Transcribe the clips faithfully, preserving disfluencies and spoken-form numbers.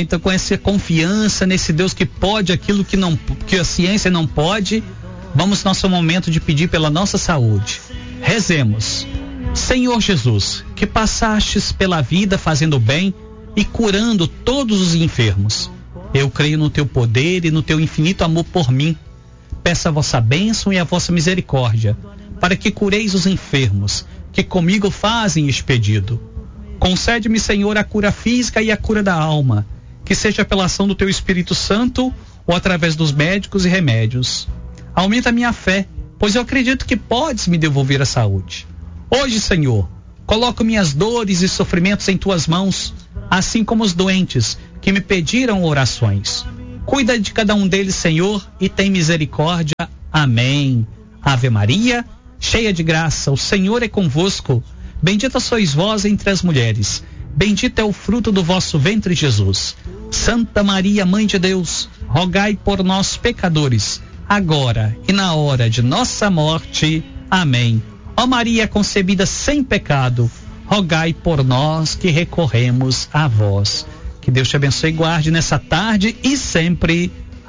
então com essa confiança nesse Deus que pode aquilo que, não, que a ciência não pode, vamos nosso momento de pedir pela nossa saúde. Rezemos. Senhor Jesus, que passastes pela vida fazendo bem e curando todos os enfermos, eu creio no teu poder e no teu infinito amor por mim. Peço a vossa bênção e a vossa misericórdia, para que cureis os enfermos, que comigo fazem este pedido. Concede-me, Senhor, a cura física e a cura da alma, que seja pela ação do teu Espírito Santo ou através dos médicos e remédios. Aumenta a minha fé, pois eu acredito que podes me devolver a saúde. Hoje, Senhor, coloco minhas dores e sofrimentos em tuas mãos, assim como os doentes que me pediram orações. Cuida de cada um deles, Senhor, e tem misericórdia. Amém. Ave Maria, cheia de graça, o Senhor é convosco. Bendita sois vós entre as mulheres. Bendito é o fruto do vosso ventre, Jesus. Santa Maria, Mãe de Deus, rogai por nós, pecadores, agora e na hora de nossa morte. Amém. Ó Maria concebida sem pecado, rogai por nós que recorremos a vós. Que Deus te abençoe e guarde nessa tarde e sempre.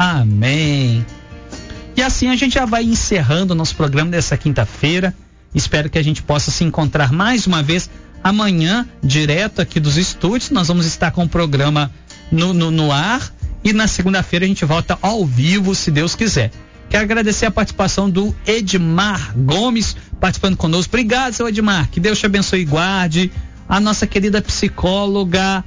Amém. E assim a gente já vai encerrando o nosso programa dessa quinta-feira. Espero que a gente possa se encontrar mais uma vez amanhã, direto aqui dos estúdios. Nós vamos estar com o programa no, no, no ar. E na segunda-feira a gente volta ao vivo, se Deus quiser. Quero agradecer a participação do Edmar Gomes, participando conosco. Obrigado, seu Edmar. Que Deus te abençoe e guarde. A nossa querida psicóloga,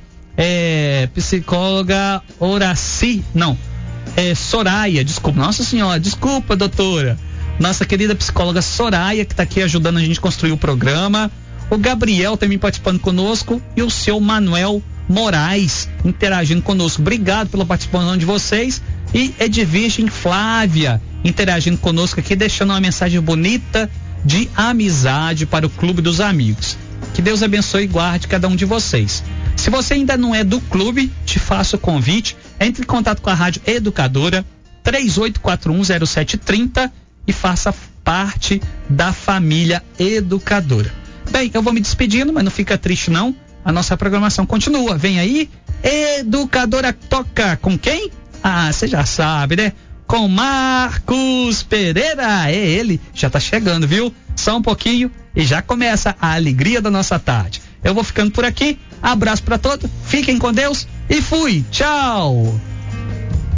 é, psicóloga Horaci, não, é Soraya, desculpa, nossa senhora, desculpa, doutora. Nossa querida psicóloga Soraya, que está aqui ajudando a gente a construir o programa. O Gabriel também participando conosco e o seu Manuel Moraes interagindo conosco. Obrigado pela participação de vocês. E Edvirgem Flávia interagindo conosco aqui, deixando uma mensagem bonita de amizade para o Clube dos Amigos. Que Deus abençoe e guarde cada um de vocês. Se você ainda não é do clube, te faço o convite, entre em contato com a Rádio Educadora três oito quatro um zero sete três zero e faça parte da família Educadora. Bem, eu vou me despedindo, mas não fica triste não, a nossa programação continua. Vem aí, Educadora Toca, com quem? Ah, você já sabe, né? Com Marcos Pereira, é ele, já tá chegando, viu? Só um pouquinho e já começa a alegria da nossa tarde. Eu vou ficando por aqui, abraço pra todos, fiquem com Deus e fui, tchau!